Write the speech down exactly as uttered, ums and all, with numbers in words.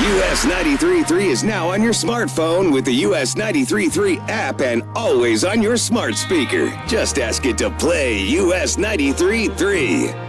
U S ninety-three point three is now on your smartphone with the U S ninety-three point three app and always on your smart speaker. Just ask it to play U S ninety-three point three.